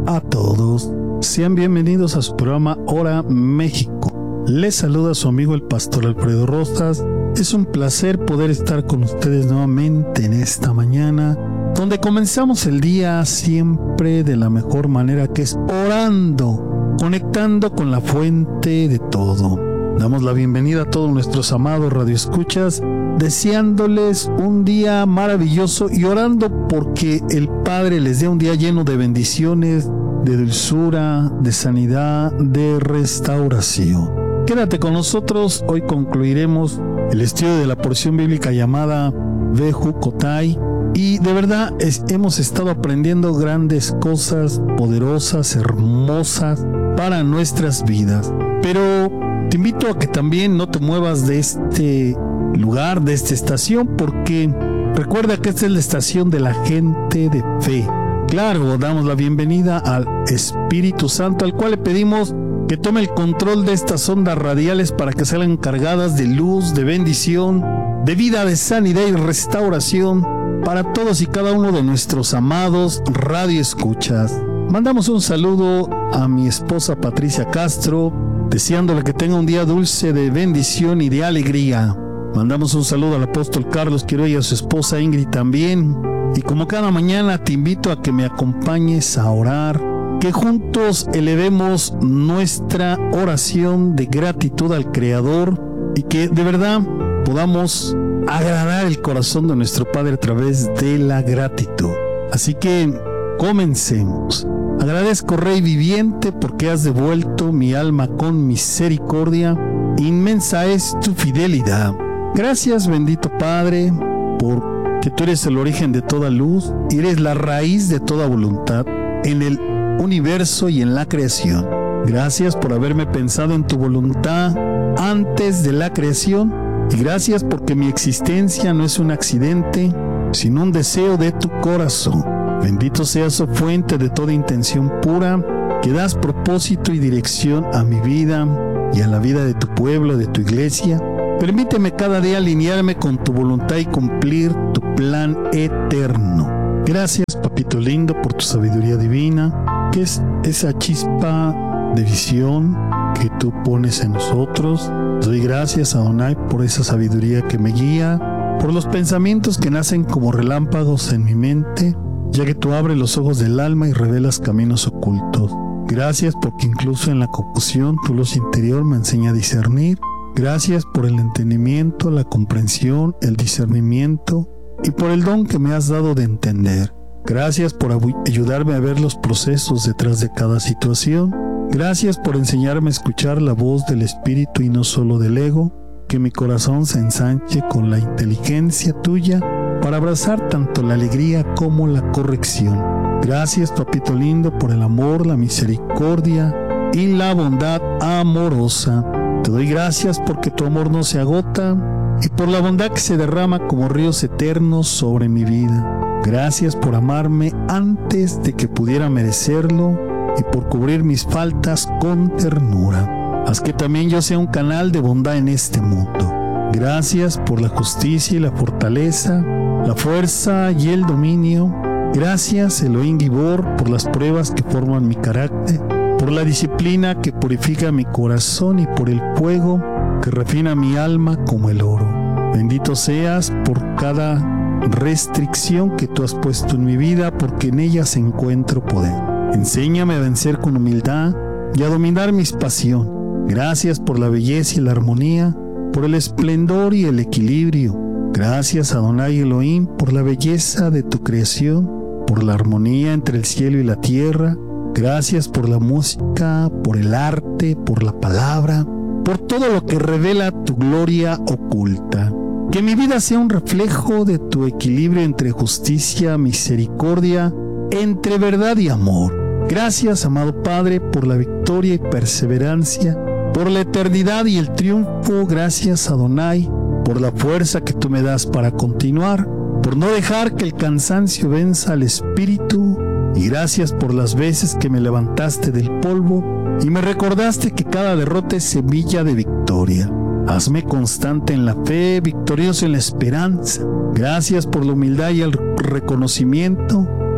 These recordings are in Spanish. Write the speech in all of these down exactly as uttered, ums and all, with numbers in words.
a todos. Sean bienvenidos a su programa Hora México. Les saluda su amigo el pastor Alfredo Rosas. Es un placer poder estar con ustedes nuevamente en esta mañana, donde comenzamos el día siempre de la mejor manera, que es orando, conectando con la fuente de todo. Damos la bienvenida a todos nuestros amados radioescuchas, deseándoles un día maravilloso y orando porque el Padre les dé un día lleno de bendiciones, de dulzura, de sanidad, de restauración. Quédate con nosotros, hoy concluiremos el estudio de la porción bíblica llamada Bejucotai, y de verdad es, hemos estado aprendiendo grandes cosas poderosas, hermosas para nuestras vidas. Pero te invito a que también no te muevas de este lugar, de esta estación, porque recuerda que esta es la estación de la gente de fe. Claro, damos la bienvenida al Espíritu Santo, al cual le pedimos que tome el control de estas ondas radiales para que sean cargadas de luz, de bendición, de vida, de sanidad y restauración para todos y cada uno de nuestros amados radioescuchas. Mandamos un saludo a mi esposa Patricia Castro, deseándole que tenga un día dulce de bendición y de alegría. Mandamos un saludo al apóstol Carlos Quiroga y a su esposa Ingrid también. Y como cada mañana te invito a que me acompañes a orar, que juntos elevemos nuestra oración de gratitud al Creador y que de verdad podamos agradar el corazón de nuestro Padre a través de la gratitud. Así que comencemos. Agradezco, Rey viviente, porque has devuelto mi alma con misericordia. Inmensa es tu fidelidad. Gracias, bendito Padre, porque tú eres el origen de toda luz y eres la raíz de toda voluntad en el universo y en la creación. Gracias por haberme pensado en tu voluntad antes de la creación, y gracias porque mi existencia no es un accidente, sino un deseo de tu corazón. Bendito seas, oh fuente de toda intención pura, que das propósito y dirección a mi vida y a la vida de tu pueblo, de tu iglesia. Permíteme cada día alinearme con tu voluntad y cumplir tu plan eterno. Gracias, papito lindo, por tu sabiduría divina, que es esa chispa de visión que tú pones en nosotros. Doy gracias a Adonai por esa sabiduría que me guía, por los pensamientos que nacen como relámpagos en mi mente, ya que tú abres los ojos del alma y revelas caminos ocultos. Gracias porque incluso en la confusión tu luz interior me enseña a discernir. Gracias por el entendimiento, la comprensión, el discernimiento y por el don que me has dado de entender. Gracias por ayudarme a ver los procesos detrás de cada situación. Gracias por enseñarme a escuchar la voz del Espíritu y no solo del ego. Que mi corazón se ensanche con la inteligencia tuya para abrazar tanto la alegría como la corrección. Gracias, papito lindo, por el amor, la misericordia y la bondad amorosa. Te doy gracias porque tu amor no se agota y por la bondad que se derrama como ríos eternos sobre mi vida. Gracias por amarme antes de que pudiera merecerlo y por cubrir mis faltas con ternura. Haz que también yo sea un canal de bondad en este mundo. Gracias por la justicia y la fortaleza, la fuerza y el dominio. Gracias, Elohim Gibor, por las pruebas que forman mi carácter, por la disciplina que purifica mi corazón y por el fuego que refina mi alma como el oro. Bendito seas por cada restricción que tú has puesto en mi vida, porque en ellas encuentro poder. Enséñame a vencer con humildad y a dominar mis pasiones. Gracias por la belleza y la armonía, por el esplendor y el equilibrio. Gracias, Adonai Elohim, por la belleza de tu creación, por la armonía entre el cielo y la tierra. Gracias por la música, por el arte, por la palabra, por todo lo que revela tu gloria oculta. Que mi vida sea un reflejo de tu equilibrio entre justicia, misericordia, entre verdad y amor. Gracias, amado Padre, por la victoria y perseverancia, por la eternidad y el triunfo. Gracias, Adonai, por la fuerza que tú me das para continuar, por no dejar que el cansancio venza al espíritu. Y gracias por las veces que me levantaste del polvo y me recordaste que cada derrota es semilla de victoria. Hazme constante en la fe, victorioso en la esperanza. Gracias por la humildad y el reconocimiento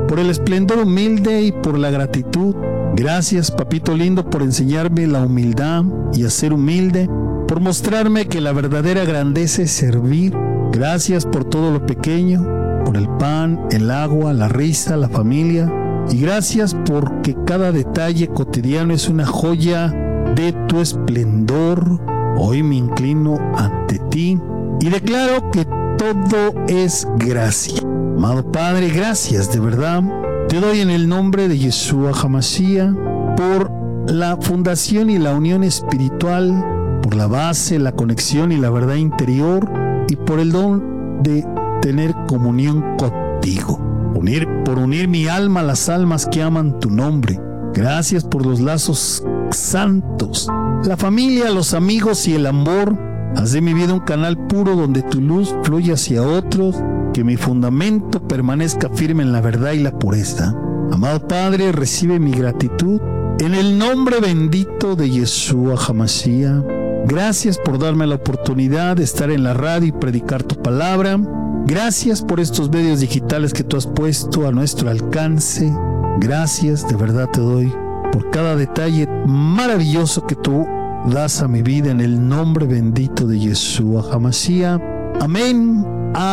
por el esplendor humilde y por la gratitud. Gracias, papito lindo, por enseñarme la humildad y a ser humilde, por mostrarme que la verdadera grandeza es servir. Gracias por todo lo pequeño, por el pan, el agua, la risa, la familia. Y gracias porque cada detalle cotidiano es una joya de tu esplendor. Hoy me inclino ante ti y declaro que todo es gracia. Amado Padre, gracias de verdad. Te doy en el nombre de Yeshua HaMashiach por la fundación y la unión espiritual, por la base, la conexión y la verdad interior, y por el don de tener comunión contigo. Unir, por unir mi alma a las almas que aman tu nombre. Gracias por los lazos santos, la familia, los amigos y el amor. Haz de mi vida un canal puro donde tu luz fluya hacia otros, que mi fundamento permanezca firme en la verdad y la pureza. Amado Padre, recibe mi gratitud en el nombre bendito de Yeshua HaMashiach. Gracias por darme la oportunidad de estar en la radio y predicar tu palabra. Gracias por estos medios digitales que tú has puesto a nuestro alcance. Gracias, de verdad te doy por cada detalle maravilloso que tú das a mi vida en el nombre bendito de Yeshua HaMashiach. Amén,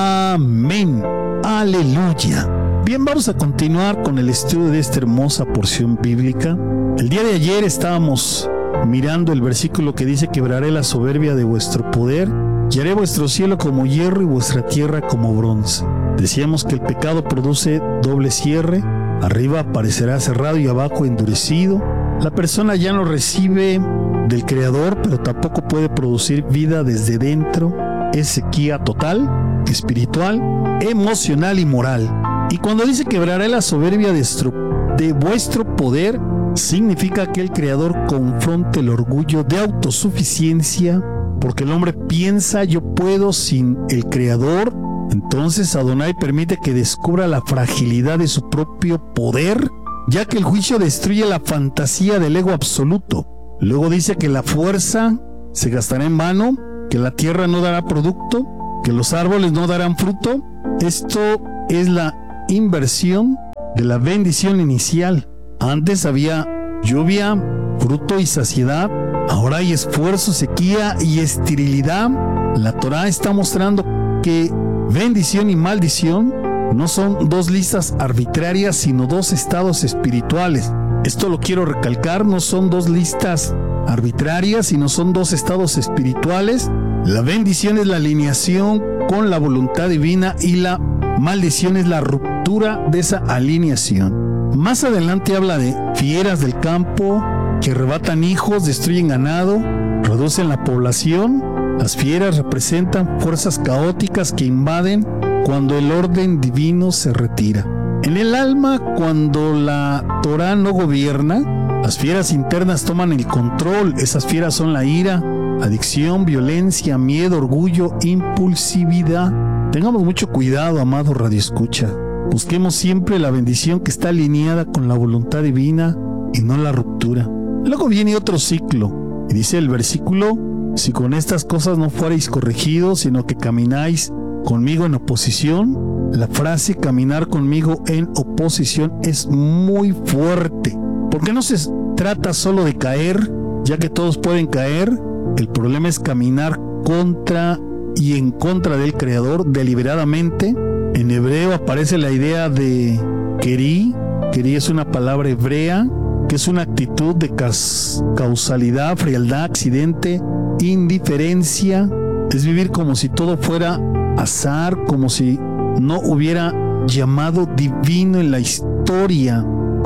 amén, aleluya. Bien, vamos a continuar con el estudio de esta hermosa porción bíblica. El día de ayer estábamos mirando el versículo que dice: quebraré la soberbia de vuestro poder y haré vuestro cielo como hierro y vuestra tierra como bronce. Decíamos que el pecado produce doble cierre. Arriba parecerá cerrado y abajo endurecido. La persona ya no recibe del Creador, pero tampoco puede producir vida desde dentro. Es sequía total, espiritual, emocional y moral. Y cuando dice quebrará la soberbia de, estru- de vuestro poder, significa que el Creador confronte el orgullo de autosuficiencia, porque el hombre piensa: yo puedo sin el Creador. Entonces Adonai permite que descubra la fragilidad de su propio poder, ya que el juicio destruye la fantasía del ego absoluto. Luego dice que la fuerza se gastará en vano, que la tierra no dará producto, que los árboles no darán fruto. Esto es la inversión de la bendición inicial. Antes había lluvia, fruto y saciedad. Ahora hay esfuerzo, sequía y esterilidad. La Torá está mostrando que bendición y maldición no son dos listas arbitrarias, sino dos estados espirituales. Esto lo quiero recalcar: no son dos listas arbitrarias, sino son dos estados espirituales. La bendición es la alineación con la voluntad divina y la maldición es la ruptura de esa alineación. Más adelante habla de fieras del campo que arrebatan hijos, destruyen ganado, reducen la población. Las fieras representan fuerzas caóticas que invaden cuando el orden divino se retira. En el alma, cuando la Torá no gobierna, las fieras internas toman el control. Esas fieras son la ira, adicción, violencia, miedo, orgullo, impulsividad. Tengamos mucho cuidado, amado radioescucha. Busquemos siempre la bendición que está alineada con la voluntad divina y no la ruptura. Luego viene otro ciclo y dice el versículo: si con estas cosas no fuerais corregidos, sino que camináis conmigo en oposición. La frase caminar conmigo en oposición es muy fuerte, porque no se trata solo de caer, ya que todos pueden caer. El problema es caminar contra y en contra del Creador deliberadamente. En hebreo aparece la idea de querí. Querí es una palabra hebrea que es una actitud de cas- causalidad, frialdad, accidente, indiferencia. Es vivir como si todo fuera azar, como si no hubiera llamado divino en la historia,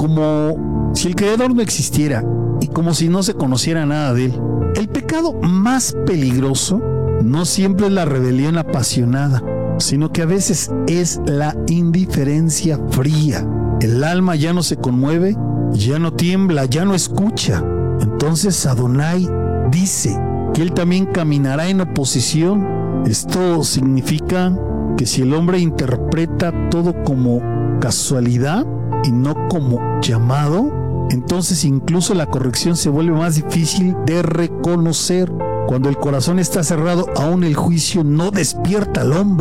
como si el Creador no existiera y como si no se conociera nada de él. El pecado más peligroso no siempre es la rebelión apasionada, sino que a veces es la indiferencia fría. El alma ya no se conmueve, ya no tiembla, ya no escucha. Entonces Adonai dice que él también caminará en oposición. Esto significa que si el hombre interpreta todo como casualidad y no como llamado, entonces incluso la corrección se vuelve más difícil de reconocer. Cuando el corazón está cerrado, aún el juicio no despierta al hombre.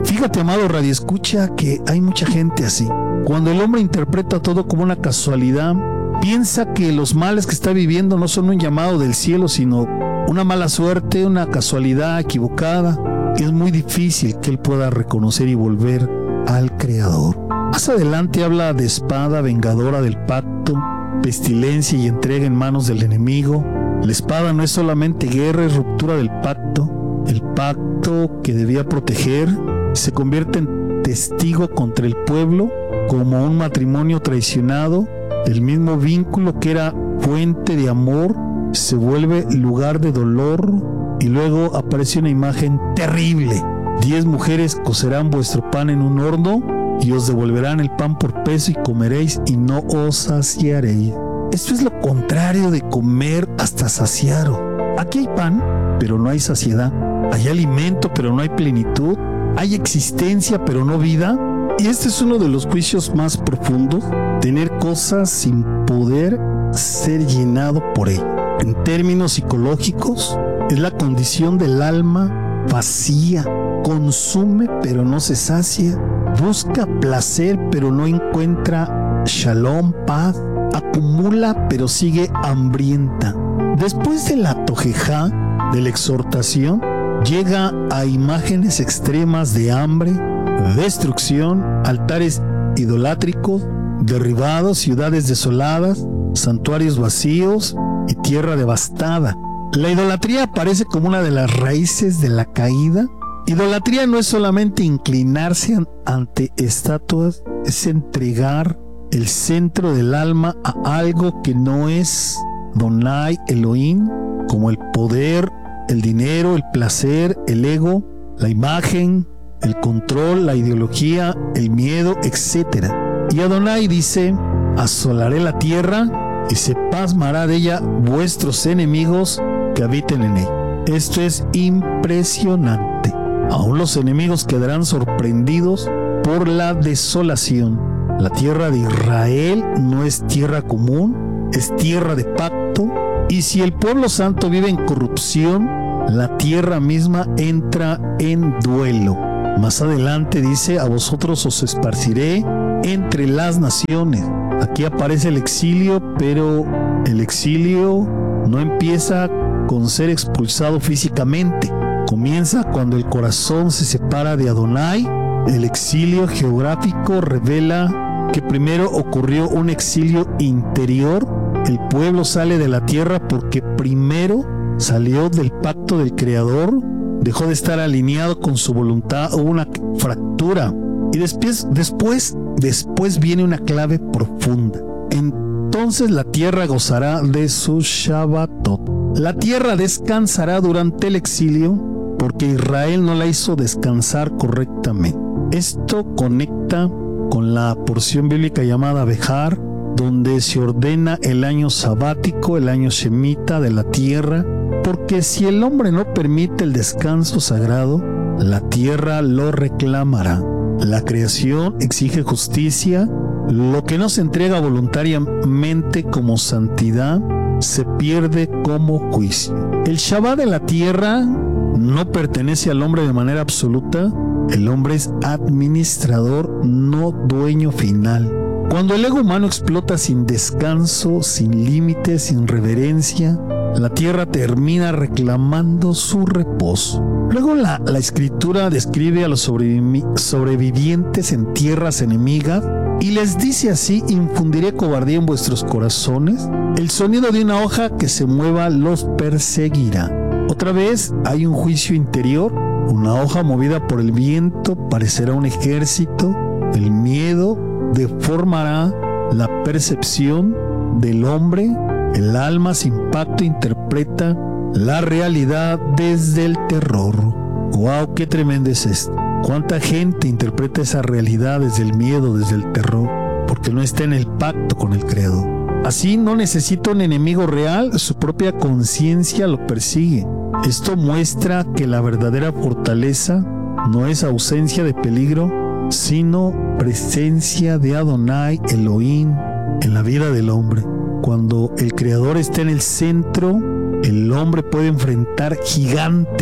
Fíjate, amado radioescucha, que hay mucha gente así. Cuando el hombre interpreta todo como una casualidad, piensa que los males que está viviendo no son un llamado del cielo, sino una mala suerte, una casualidad equivocada. Es muy difícil que él pueda reconocer y volver al Creador. Más adelante habla de espada vengadora del pacto, pestilencia y entrega en manos del enemigo. La espada no es solamente guerra, es ruptura del pacto. El pacto que debía proteger se convierte en testigo contra el pueblo, como un matrimonio traicionado. El mismo vínculo que era fuente de amor se vuelve lugar de dolor, y luego aparece una imagen terrible. Diez mujeres cocerán vuestro pan en un horno y os devolverán el pan por peso y comeréis y no os saciaréis. Esto es lo contrario de comer hasta saciar. Aquí hay pan, pero no hay saciedad. Hay alimento, pero no hay plenitud. Hay existencia, pero no vida. Y este es uno de los juicios más profundos: tener cosas sin poder ser llenado por ellas. En términos psicológicos, es la condición del alma vacía. Consume, pero no se sacia. Busca placer, pero no encuentra shalom, paz. Acumula, pero sigue hambrienta. Después de la tojejá, de la exhortación, llega a imágenes extremas de hambre, destrucción, altares idolátricos, derribados, ciudades desoladas, santuarios vacíos y tierra devastada. La idolatría aparece como una de las raíces de la caída. Idolatría no es solamente inclinarse ante estatuas, es entregar el centro del alma a algo que no es Donai Elohim, como el poder, el dinero, el placer, el ego, la imagen, el control, la ideología, el miedo, etcétera. Y Adonai dice: asolaré la tierra y se pasmará de ella vuestros enemigos que habiten en ella. Esto es impresionante. Aún los enemigos quedarán sorprendidos por la desolación. La tierra de Israel no es tierra común, es tierra de pacto. Y si el pueblo santo vive en corrupción, la tierra misma entra en duelo. Más adelante dice: a vosotros os esparciré entre las naciones. Aquí aparece el exilio, pero el exilio no empieza con ser expulsado físicamente. Comienza cuando el corazón se separa de Adonai. El exilio geográfico revela que primero ocurrió un exilio interior. El pueblo sale de la tierra porque primero salió del pacto del Creador, dejó de estar alineado con su voluntad, hubo una fractura. Y después, después, después viene una clave profunda. Entonces la tierra gozará de su Shabbatot. La tierra descansará durante el exilio porque Israel no la hizo descansar correctamente. Esto conecta con la porción bíblica llamada Behar, donde se ordena el año sabático, el año shemita de la tierra, porque si el hombre no permite el descanso sagrado, la tierra lo reclamará. La creación exige justicia. Lo que no se entrega voluntariamente como santidad se pierde como juicio. El Shabbat de la tierra no pertenece al hombre de manera absoluta. El hombre es administrador, no dueño final. Cuando el ego humano explota sin descanso, sin límites, sin reverencia, la tierra termina reclamando su reposo. Luego la, la escritura describe a los sobrevi- sobrevivientes en tierras enemigas y les dice así: infundiré cobardía en vuestros corazones, el sonido de una hoja que se mueva los perseguirá. Otra vez hay un juicio interior. Una hoja movida por el viento parecerá un ejército. El miedo deformará la percepción del hombre. El alma sin pacto interpreta la realidad desde el terror. ¡Wow! ¡Qué tremendo es esto! ¿Cuánta gente interpreta esa realidad desde el miedo, desde el terror? Porque no está en el pacto con el Creador. Así no necesita un enemigo real, su propia conciencia lo persigue. Esto muestra que la verdadera fortaleza no es ausencia de peligro, sino presencia de Adonai Elohim en la vida del hombre. Cuando el Creador está en el centro, el hombre puede enfrentar gigantes.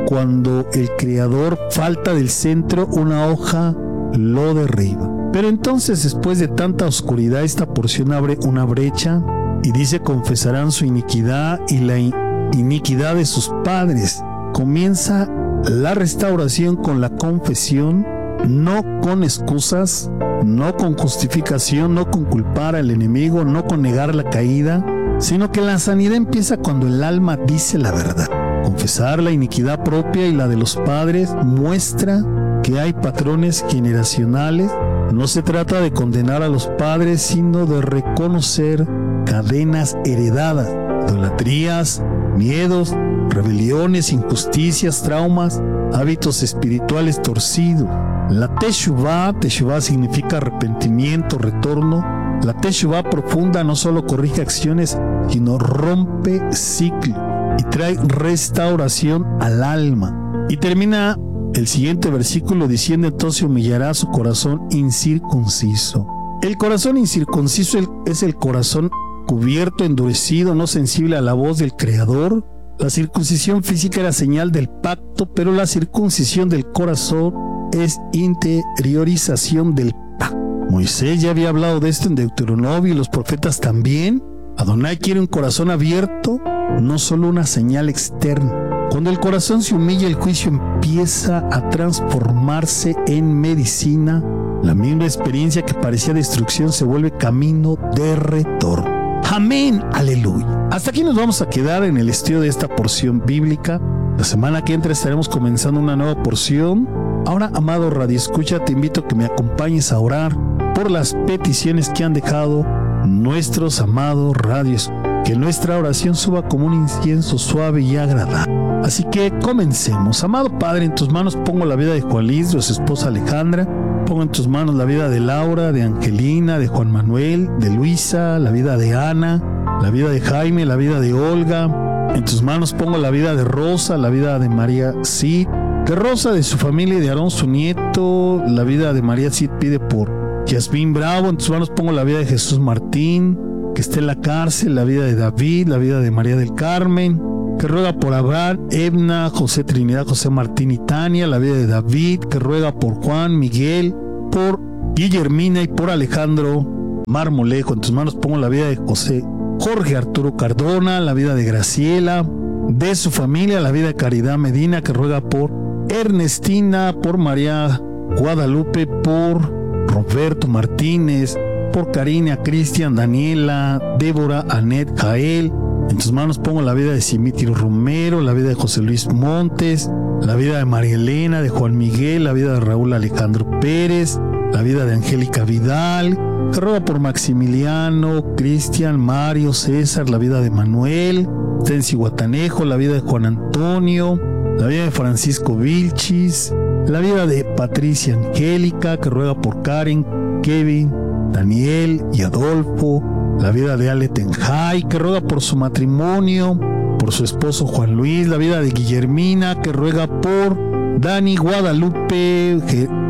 cuando el Creador falta del centro, una hoja lo derriba. Pero entonces, después de tanta oscuridad, esta porción abre una brecha y dice: confesarán su iniquidad y la iniquidad de sus padres. Comienza la restauración con la confesión, no con excusas, no con justificación, no con culpar al enemigo, no con negar la caída, sino que la sanidad empieza cuando el alma dice la verdad. Confesar la iniquidad propia y la de los padres muestra que hay patrones generacionales. No se trata de condenar a los padres, sino de reconocer cadenas heredadas, idolatrías, miedos, rebeliones, injusticias, traumas, hábitos espirituales torcidos. La Teshuvah, Teshuvah significa arrepentimiento, retorno. La Teshuvah profunda no solo corrige acciones, sino rompe ciclos y trae restauración al alma. Y termina el siguiente versículo diciendo: entonces humillará su corazón incircunciso. El corazón incircunciso es el corazón cubierto, endurecido, no sensible a la voz del Creador. La circuncisión física era señal del pacto, pero la circuncisión del corazón es interiorización del pacto. Moisés ya había hablado de esto en Deuteronomio y los profetas también. Adonai quiere un corazón abierto, no solo una señal externa. Cuando el corazón se humilla, el juicio empieza a transformarse en medicina. La misma experiencia que parecía destrucción se vuelve camino de retorno. Amén, aleluya. Hasta aquí nos vamos a quedar en el estudio de esta porción bíblica. La semana que entra estaremos comenzando una nueva porción. Ahora, amado Radio Escucha, te invito a que me acompañes a orar por las peticiones que han dejado nuestros amados radios. Que nuestra oración suba como un incienso suave y agradable. Así que comencemos. Amado Padre, en tus manos pongo la vida de Juan Luis, de su esposa Alejandra. Pongo en tus manos la vida de Laura, de Angelina, de Juan Manuel, de Luisa, la vida de Ana, la vida de Jaime, la vida de Olga. En tus manos pongo la vida de Rosa, la vida de María Cid, de Rosa, de su familia y de Aarón, su nieto. La vida de María Cid pide por Yasmín Bravo. En tus manos pongo la vida de Jesús Martín, que está en la cárcel, la vida de David, la vida de María del Carmen, que ruega por Abraham, Edna, José Trinidad, José Martín y Tania, la vida de David, que ruega por Juan, Miguel, por Guillermina y por Alejandro Marmolejo. En tus manos pongo la vida de José Jorge Arturo Cardona, la vida de Graciela, de su familia, la vida de Caridad Medina, que ruega por Ernestina, por María Guadalupe, por Roberto Martínez, por Karina, Cristian, Daniela, Débora, Anet, Jael. En tus manos pongo la vida de Simitiro Romero, la vida de José Luis Montes, la vida de María Elena, de Juan Miguel, la vida de Raúl Alejandro Pérez, la vida de Angélica Vidal, que ruega por Maximiliano, Cristian, Mario, César, la vida de Manuel, Tensi Guatanejo, la vida de Juan Antonio, la vida de Francisco Vilchis, la vida de Patricia Angélica, que ruega por Karen, Kevin, Daniel y Adolfo, la vida de Ale Tenjay, que ruega por su matrimonio, por su esposo Juan Luis, la vida de Guillermina, que ruega por Dani Guadalupe,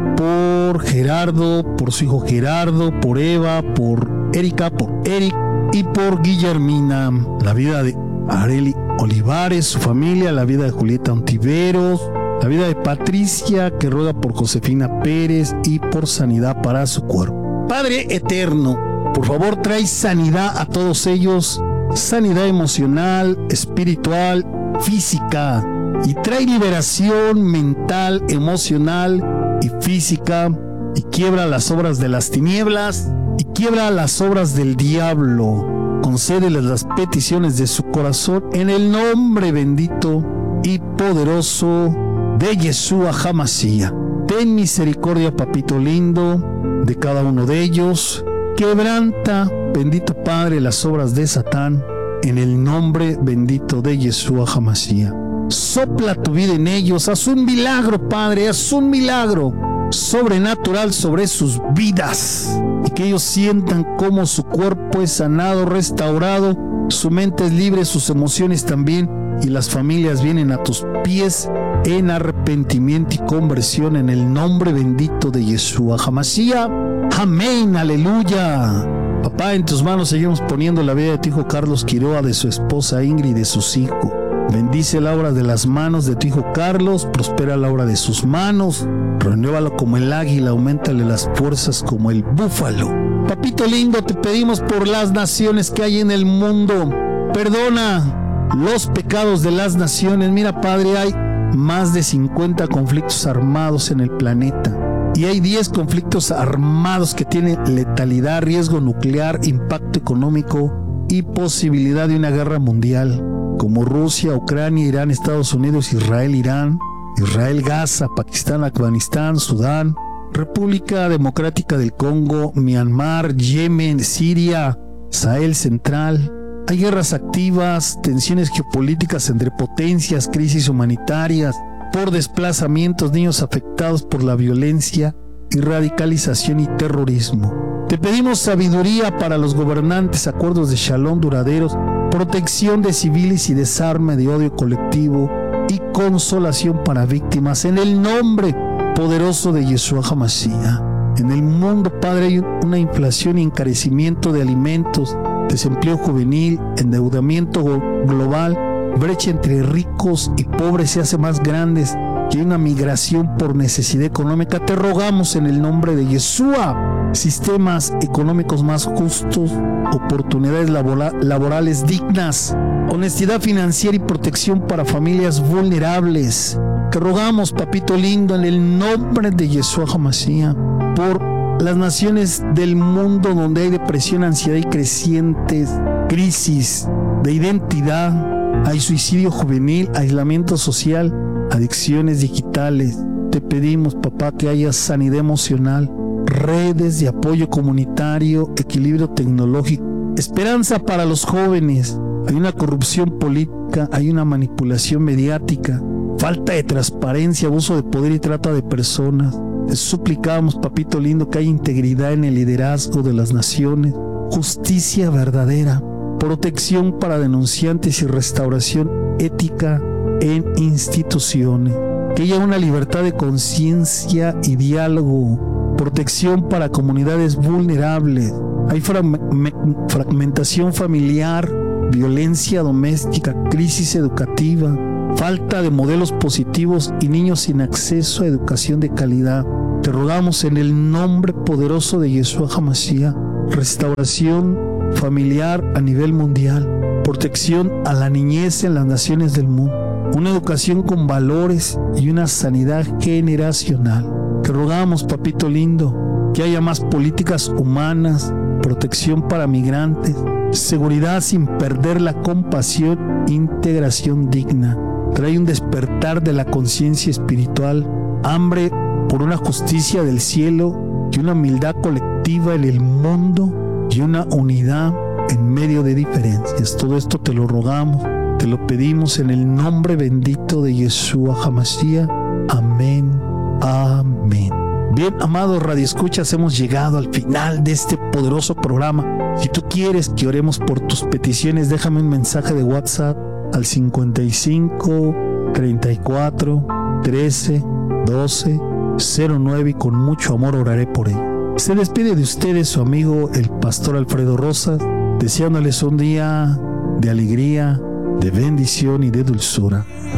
por Gerardo, por su hijo Gerardo, por Eva, por Erika, por Eric y por Guillermina, la vida de Areli Olivares, su familia, la vida de Julieta Ontiveros, la vida de Patricia, que ruega por Josefina Pérez y por sanidad para su cuerpo. Padre eterno, por favor trae sanidad a todos ellos, sanidad emocional, espiritual, física, y trae liberación mental, emocional y física, y quiebra las obras de las tinieblas, y quiebra las obras del diablo. Concédeles las peticiones de su corazón en el nombre bendito y poderoso de Yeshua HaMashiach. Ten misericordia, papito lindo, de cada uno de ellos. Quebranta, bendito Padre, las obras de Satán en el nombre bendito de Yeshua HaMashiach. Sopla tu vida en ellos, haz un milagro, Padre, haz un milagro sobrenatural sobre sus vidas, y que ellos sientan cómo su cuerpo es sanado, restaurado, su mente es libre, sus emociones también, y las familias vienen a tus pies en arrepentimiento y conversión en el nombre bendito de Yeshua HaMashiach. Amén, aleluya. Papá, en tus manos seguimos poniendo la vida de tu hijo Carlos Quiroa, de su esposa Ingrid y de sus hijos, Bendice la obra de las manos de tu hijo Carlos, prospera la obra de sus manos, renuévalo como el águila, auméntale las fuerzas como el búfalo. Papito lindo, te pedimos por las naciones que hay en el mundo. Perdona los pecados de las naciones. Mira, Padre, hay más de cincuenta conflictos armados en el planeta. Y hay diez conflictos armados que tienen letalidad, riesgo nuclear, impacto económico y posibilidad de una guerra mundial, como Rusia, Ucrania, Irán, Estados Unidos, Israel, Irán, Israel, Gaza, Pakistán, Afganistán, Sudán, República Democrática del Congo, Myanmar, Yemen, Siria, Sahel Central. Hay guerras activas, tensiones geopolíticas entre potencias, crisis humanitarias, por desplazamientos, niños afectados por la violencia y radicalización y terrorismo. Te pedimos sabiduría para los gobernantes, acuerdos de shalom duraderos, protección de civiles y desarme de odio colectivo y consolación para víctimas en el nombre poderoso de Yeshua HaMashiach. En el mundo, Padre, hay una inflación y encarecimiento de alimentos, desempleo juvenil, endeudamiento global, brecha entre ricos y pobres se hace más grandes, que hay una migración por necesidad económica. Te rogamos en el nombre de Yeshua, sistemas económicos más justos, oportunidades labora- laborales dignas, honestidad financiera y protección para familias vulnerables. Te rogamos, papito lindo, en el nombre de Yeshua HaMashiach, por las naciones del mundo donde hay depresión, ansiedad y crecientes crisis de identidad. Hay suicidio juvenil, aislamiento social, adicciones digitales. Te pedimos, papá, que haya sanidad emocional, redes de apoyo comunitario, equilibrio tecnológico, esperanza para los jóvenes. Hay una corrupción política, hay una manipulación mediática, falta de transparencia, abuso de poder y trata de personas. Te suplicamos, papito lindo, que haya integridad en el liderazgo de las naciones, justicia verdadera, protección para denunciantes y restauración ética en instituciones, que haya una libertad de conciencia y diálogo, protección para comunidades vulnerables. Hay fragmentación familiar, violencia doméstica, crisis educativa, falta de modelos positivos y niños sin acceso a educación de calidad. Te rogamos en el nombre poderoso de Yeshua HaMashiach, restauración familiar a nivel mundial, protección a la niñez en las naciones del mundo, una educación con valores y una sanidad generacional. Te rogamos, papito lindo, que haya más políticas humanas, protección para migrantes, seguridad sin perder la compasión, integración digna. Trae un despertar de la conciencia espiritual, hambre por una justicia del cielo y una humildad colectiva en el mundo y una unidad en medio de diferencias. Todo esto te lo rogamos, te lo pedimos en el nombre bendito de Yeshua HaMashiach. Amén, amén. Bien, amados radioescuchas, hemos llegado al final de este poderoso programa. Si tú quieres que oremos por tus peticiones, déjame un mensaje de WhatsApp al cincuenta y cinco, treinta y cuatro, trece, doce, cero nueve y con mucho amor oraré por ello. Se despide de ustedes su amigo el pastor Alfredo Rosas, deseándoles un día de alegría, de bendición y de dulzura.